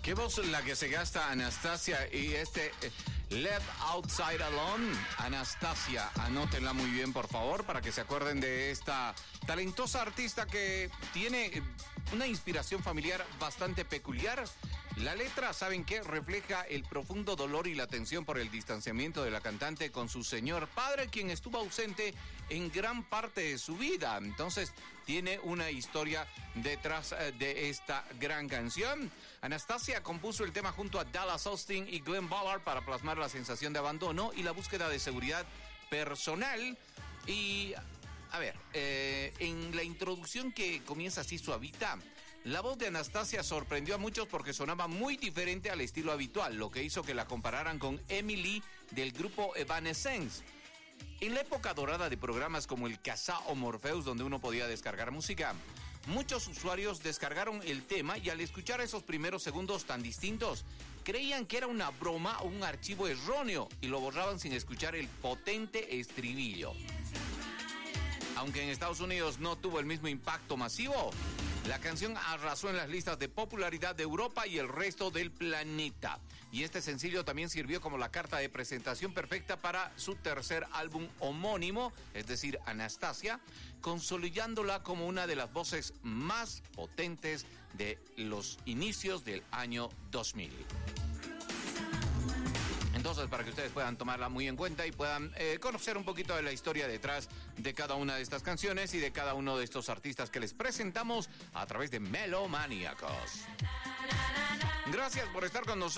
Qué voz la que se gasta Anastasia y Left Outside Alone. Anastasia, anótenla muy bien, por favor, para que se acuerden de esta talentosa artista que tiene una inspiración familiar bastante peculiar. La letra, ¿saben qué? Refleja el profundo dolor y la tensión por el distanciamiento de la cantante con su señor padre, quien estuvo ausente en gran parte de su vida. Entonces, tiene una historia detrás de esta gran canción. Anastasia compuso el tema junto a Dallas Austin y Glenn Ballard para plasmar la sensación de abandono y la búsqueda de seguridad personal. Y, a ver, en la introducción que comienza así suavita, la voz de Anastasia sorprendió a muchos porque sonaba muy diferente al estilo habitual, lo que hizo que la compararan con Emily del grupo Evanescence. En la época dorada de programas como el Kazaa o Morpheus, donde uno podía descargar música, muchos usuarios descargaron el tema y al escuchar esos primeros segundos tan distintos, creían que era una broma o un archivo erróneo y lo borraban sin escuchar el potente estribillo. Aunque en Estados Unidos no tuvo el mismo impacto masivo, la canción arrasó en las listas de popularidad de Europa y el resto del planeta. Y este sencillo también sirvió como la carta de presentación perfecta para su tercer álbum homónimo, es decir, Anastasia, consolidándola como una de las voces más potentes de los inicios del año 2000. Entonces, para que ustedes puedan tomarla muy en cuenta y puedan conocer un poquito de la historia detrás de cada una de estas canciones y de cada uno de estos artistas que les presentamos a través de Melomaníacos. Gracias por estar con nosotros.